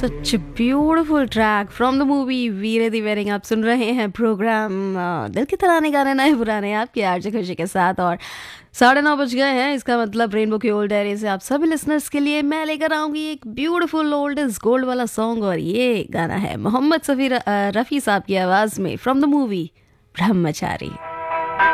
Such beautiful track from the movie Veere the wedding. आप सुन रहे हैं प्रोग्राम दिल के तराने गाने नए पुराने आपके आरजे खुशी के साथ, और 9:30 बज गए हैं। इसका मतलब रेनबो की ओल्ड डायरी से आप सभी लिसनर्स के लिए मैं लेकर आऊंगी एक ब्यूटीफुल ओल्ड इज गोल्ड वाला सॉन्ग, और ये गाना है मोहम्मद रफ़ी साहब की आवाज़ में फ्रॉम द मूवी ब्रह्मचारी।